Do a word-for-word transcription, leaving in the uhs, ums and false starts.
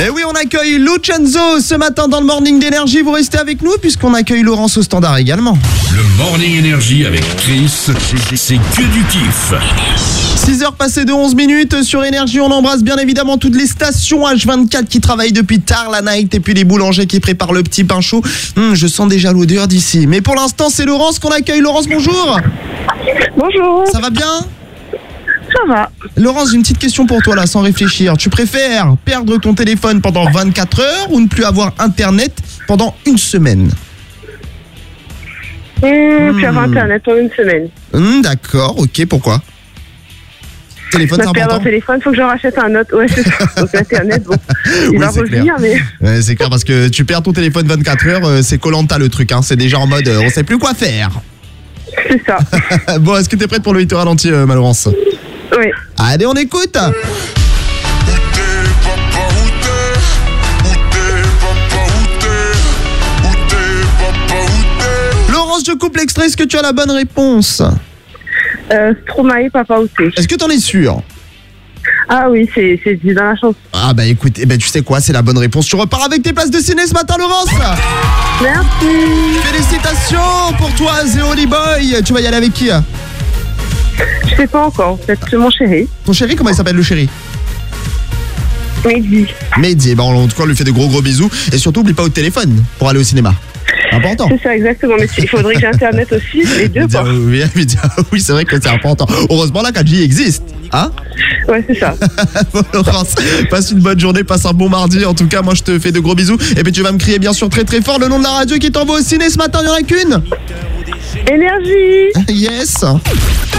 Et oui, on accueille Lucenzo ce matin dans le Morning d'Énergie. Vous restez avec nous puisqu'on accueille Laurence au standard également. Le Morning Énergie avec Chris, c'est que du kiff. six heures passées de onze minutes sur Énergie. On embrasse bien évidemment toutes les stations H vingt-quatre qui travaillent depuis tard la night et puis les boulangers qui préparent le petit pain chaud. Hum, je sens déjà l'odeur d'ici. Mais pour l'instant, c'est Laurence qu'on accueille. Laurence, bonjour. Bonjour. Ça va bien ? Ça va. Laurence, j'ai une petite question pour toi là, sans réfléchir. Tu préfères perdre ton téléphone pendant vingt-quatre heures ou ne plus avoir internet pendant une semaine ? Mmh, Hmm. Puis avoir internet pendant une semaine. Hum, D'accord, ok, pourquoi ? Téléphone, c'est Parce qu'avoir important. un téléphone, faut que j'en rachète un autre. Ouais, c'est ça. Donc internet, bon, il Oui, va c'est clair. revenir, mais Ouais, c'est clair parce que tu perds ton téléphone vingt-quatre heures, euh, c'est Koh-Lanta le truc, hein. C'est déjà en mode euh, on sait plus quoi faire. c'est ça. Bon, est-ce que t'es prête pour le huit heures ralenti, euh, ma Laurence ? Oui. Allez, on écoute. Laurence, je coupe l'extrait, est-ce que tu as la bonne réponse ? Euh, Stromae, Papa Outé. Est-ce que t'en es sûr ? Ah oui, c'est c'est dit dans la chanson. Ah bah écoute, eh ben, tu sais quoi, c'est la bonne réponse. Tu repars avec tes places de ciné ce matin, Laurence. Merci. Félicitations pour toi, The Holy Boy. Tu vas y aller avec qui ? Je sais pas encore. Peut-être mon chéri. Ton chéri, comment il s'appelle le chéri ? Mehdi. Mehdi. Bon, en tout cas, on lui fait de gros gros bisous. Et surtout, oublie pas au téléphone pour aller au cinéma. Important. C'est ça, exactement. Mais il faudrait que j'ai internet aussi, les deux, Mehdi, quoi. oui, Mehdi, oui, c'est vrai que c'est important. Heureusement, la quatre G existe. Hein ? Ouais, c'est ça. Bon, Laurence, passe une bonne journée, passe un bon mardi. En tout cas, moi, je te fais de gros bisous. Et puis, tu vas me crier bien sûr très très fort le nom de la radio qui t'envoie au ciné ce matin. Il n'y en a qu'une. Énergie. Yes.